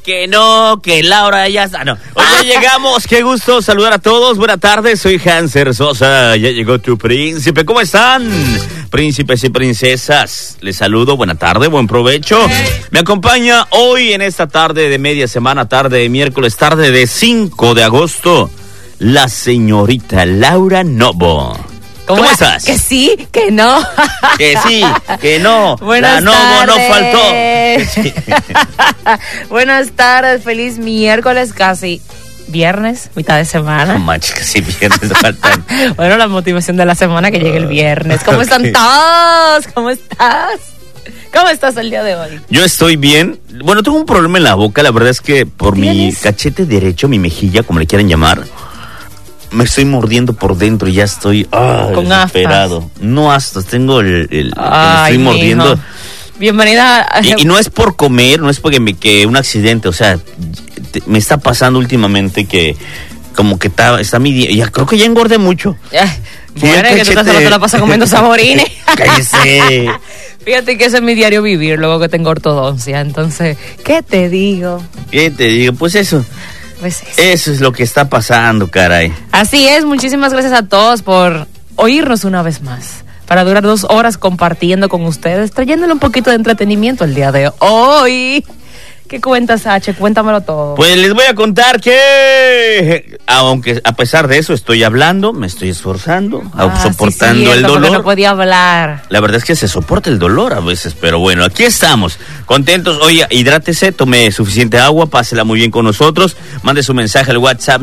Que no, que Laura ya está. No. Hoy ya llegamos, qué gusto saludar a todos. Buenas tardes, soy Hanser Sosa. Ya llegó tu príncipe. ¿Cómo están? Príncipes y princesas, les saludo, buena tarde, buen provecho. Me acompaña hoy en esta tarde de media semana, tarde de miércoles, tarde de 5 de agosto, la señorita Laura Novo. ¿Cómo estás? Que sí, que no. Que sí, que no. Buenas la Novo no faltó. Sí. Buenas tardes, feliz miércoles, casi viernes, mitad de semana. No manches, casi viernes faltan. Bueno, la motivación de la semana que llegue el viernes. ¿Cómo están todos? ¿Cómo estás? ¿Cómo estás el día de hoy? Yo estoy bien. Bueno, tengo un problema en la boca. La verdad es que por mi cachete derecho, mi mejilla, como le quieran llamar, me estoy mordiendo por dentro y ya estoy con desesperado. aftas. No astas, tengo estoy mijo. mordiendo. Bienvenida. Y no es por comer, no es porque que un accidente, o sea, me está pasando últimamente que como que está mi ya creo que ya engordé mucho. Bueno, que tú solo te la pasas comiendo saborines. Cállese. Fíjate que ese es mi diario vivir, luego que tengo ortodoncia. Entonces, ¿qué te digo? ¿Qué te digo? Pues eso. Pues eso es lo que está pasando, caray. Así es, muchísimas gracias a todos por oírnos una vez más. Para durar 2 horas compartiendo con ustedes, trayéndole un poquito de entretenimiento el día de hoy. ¿Qué cuentas, H? Cuéntamelo todo. Pues les voy a contar que, aunque a pesar de eso estoy hablando, me estoy esforzando, soportando el dolor. No podía hablar. La verdad es que se soporta el dolor a veces, pero bueno, aquí estamos, contentos. Oye, hidrátese, tome suficiente agua, pásela muy bien con nosotros. Mande su mensaje al WhatsApp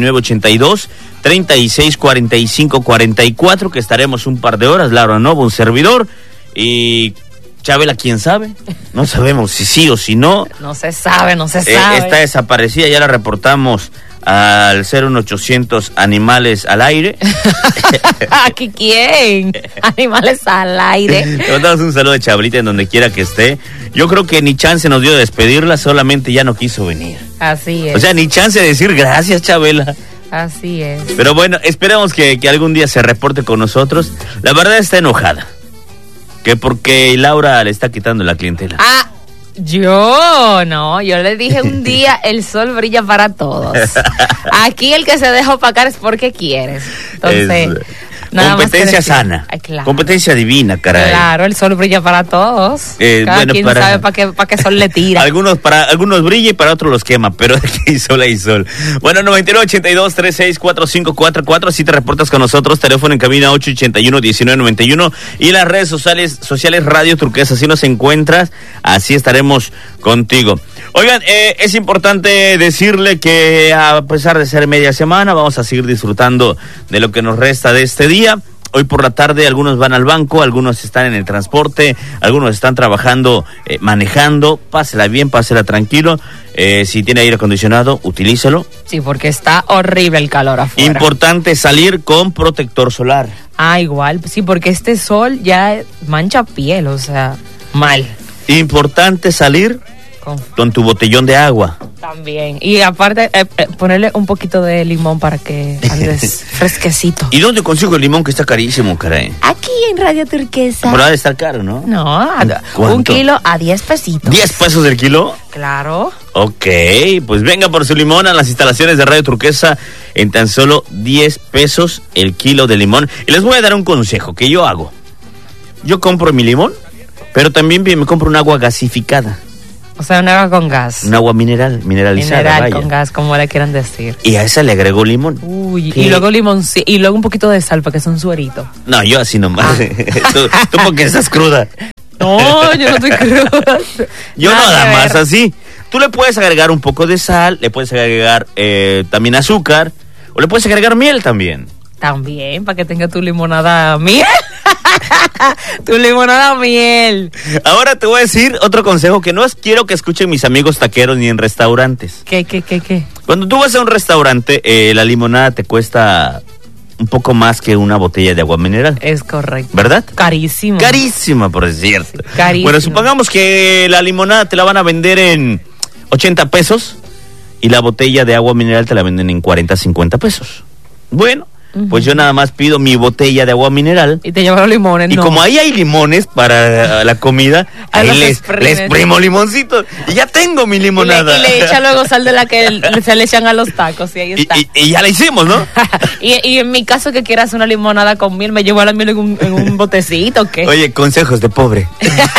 9982-364544, que estaremos un par de horas, Laura Novo, un servidor, y Chabela, ¿quién sabe? No sabemos si sí o si no. No se sabe. Está desaparecida, ya la reportamos al 01800 animales al aire. ¿Aquí quién? Animales al aire. Le mandamos un saludo de Chabelita en donde quiera que esté. Yo creo que ni chance nos dio de despedirla, solamente ya no quiso venir. Así es. O sea, ni chance de decir gracias, Chabela. Así es. Pero bueno, esperemos que algún día se reporte con nosotros. La verdad está enojada. Que porque Laura le está quitando la clientela. Yo le dije un día, el sol brilla para todos. Aquí el que se deja opacar es porque quieres. Entonces, competencia sana. Claro. Competencia divina, caray. Claro, el sol brilla para todos. Cada quien sabe para qué sol le tira. Para algunos brilla y para otros los quema, pero aquí hay sol. Bueno, 9982-364544, así te reportas con nosotros. Teléfono en cabina 881-1991 y las redes sociales Radio Turquesa. Así nos encuentras, así estaremos contigo. Oigan, es importante decirle que a pesar de ser media semana, vamos a seguir disfrutando de lo que nos resta de este día. Hoy por la tarde algunos van al banco, algunos están en el transporte, algunos están trabajando, manejando. Pásela bien, pásela tranquilo. Si tiene aire acondicionado, utilícelo. Sí, porque está horrible el calor afuera. Importante salir con protector solar. Igual, sí, porque este sol ya mancha piel, o sea, mal. Importante salir con tu botellón de agua. También. Y aparte, ponerle un poquito de limón para que andes fresquecito. ¿Y dónde consigo el limón que está carísimo, caray? Aquí en Radio Turquesa. Pero ha de estar caro, ¿no? No, ¿cuánto? 1 kilo a 10 pesitos. ¿10 pesos el kilo? Claro. Ok, pues venga por su limón a las instalaciones de Radio Turquesa en tan solo 10 pesos el kilo de limón. Y les voy a dar un consejo que yo hago. Yo compro mi limón, pero también me compro un agua gasificada. O sea, un agua con gas. Un agua mineralizada, vaya. Con gas, como le quieran decir. Y a esa le agrego limón. Uy, y luego limón, y luego un poquito de sal para que sea un suerito. No, yo así nomás. Tú porque estás cruda. No, yo no estoy cruda. Yo nada más así. Tú le puedes agregar un poco de sal, le puedes agregar también azúcar, o le puedes agregar miel también. También, para que tenga tu limonada miel. Tu limonada miel. Ahora te voy a decir otro consejo que no quiero que escuchen mis amigos taqueros ni en restaurantes. ¿Qué? Cuando tú vas a un restaurante, la limonada te cuesta un poco más que una botella de agua mineral. Es correcto. ¿Verdad? Carísimo. Carísima, por cierto. Sí, carísimo. Bueno, supongamos que la limonada te la van a vender en 80 pesos y la botella de agua mineral te la venden en 40, 50 pesos. Bueno, pues yo nada más pido mi botella de agua mineral. Y te llevan los limones, Y como ahí hay limones para la comida, ahí les primo limoncitos. Y ya tengo mi limonada. Y le echa luego sal de la que se le echan a los tacos, y ahí está. Y ya la hicimos, ¿no? y en mi caso, que quieras una limonada con miel, ¿me llevo la miel en un botecito o qué? Oye, consejos de pobre.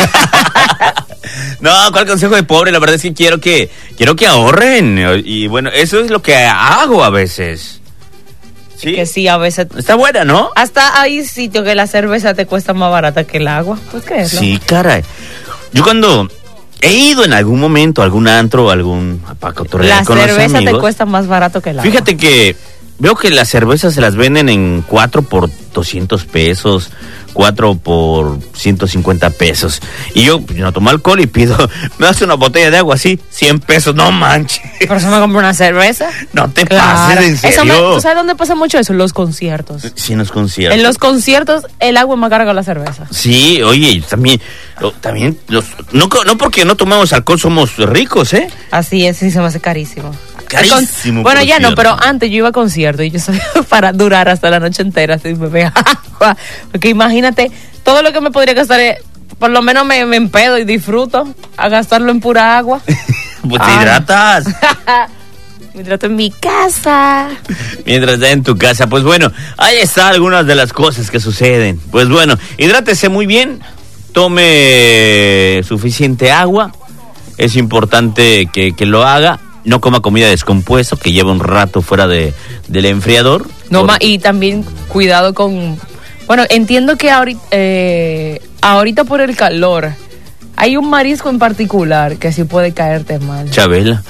No, ¿cuál consejo de pobre? La verdad es que quiero que ahorren. Y bueno, eso es lo que hago a veces. Sí, que sí, a veces. Está buena, ¿no? Hasta hay sitios que la cerveza te cuesta más barata que el agua. ¿Puedes creerlo? Sí, caray. Yo cuando he ido en algún momento a algún antro, para cotorrear con los amigos, la cerveza te cuesta más barato que el agua. Fíjate que veo que las cervezas se las venden en 4 por 200 pesos, 4 por 150 pesos. Y yo no tomo alcohol y pido, me das una botella de agua así, 100 pesos, no manches. ¿Por eso me compro una cerveza? No te pases, en serio. ¿Tú sabes dónde pasa mucho eso? En los conciertos. Sí, en los conciertos. En los conciertos el agua es más cara que la cerveza. Sí, oye, también no porque no tomamos alcohol somos ricos, ¿eh? Así es, sí, se me hace carísimo. Carísimo. Bueno, ya no, pero antes yo iba a conciertos y yo sabía para durar hasta la noche entera sin beber agua. Porque imagínate, todo lo que me podría gastar, por lo menos me empedo y disfruto a gastarlo en pura agua. Pues te hidratas. Me hidrato en mi casa. Mientras estás en tu casa, pues bueno, ahí están algunas de las cosas que suceden. Pues bueno, hidrátese muy bien, tome suficiente agua, es importante que lo haga. No coma comida descompuesta que lleva un rato fuera del enfriador. No, y también cuidado con... Bueno, entiendo que ahorita por el calor hay un marisco en particular que sí puede caerte mal. Chabela.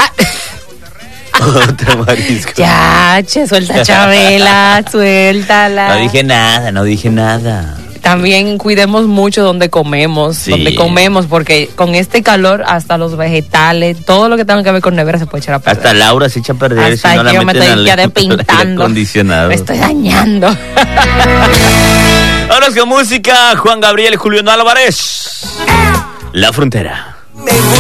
Otro marisco. Ya, suelta Chabela, suéltala. No dije nada. También cuidemos mucho donde comemos, porque con este calor hasta los vegetales, todo lo que tenga que ver con nevera se puede echar a perder. Hasta Laura se echa a perder hasta si no la meten me estoy ya despintando. Me estoy dañando. Ahora con música, Juan Gabriel y Julián Álvarez. La Frontera. Me gusta